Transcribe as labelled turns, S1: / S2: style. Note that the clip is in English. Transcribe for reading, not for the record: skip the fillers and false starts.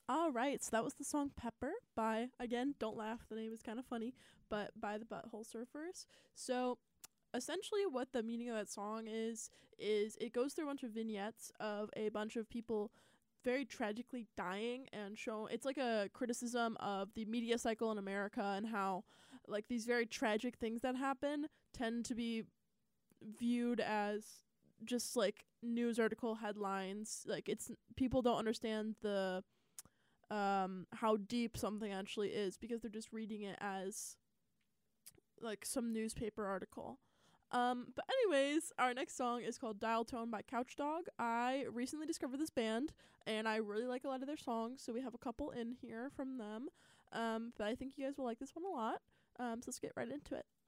S1: All right, so that was the song Pepper by, again, don't laugh, the name is kind of funny, but by the Butthole Surfers. So essentially what the meaning of that song is it goes through a bunch of vignettes of a bunch of people very tragically dying and show it's like a criticism of the media cycle in America and how like these very tragic things that happen tend to be viewed as just like news article headlines. Like it's people don't understand the how deep something actually is because they're just reading it as like some newspaper article. But anyways, our next song is called Dial Tone by Couch Dog. I recently discovered this band and I really like a lot of their songs, so we have a couple in here from them. But I think you guys will like this one a lot. So let's get right into it.